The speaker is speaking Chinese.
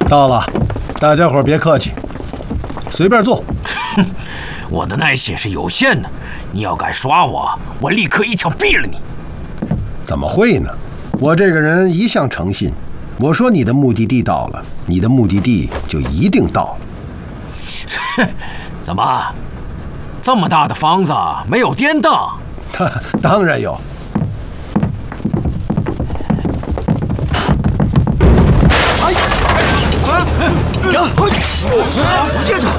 到了，大家伙别客气，随便坐。 我的耐性是有限的，你要敢耍我，我立刻一枪毙了你。 怎么会呢？我这个人一向诚信，我说你的目的地到了，你的目的地就一定到了。 怎么，这么大的房子没有颠凳？ 当然有。 接着，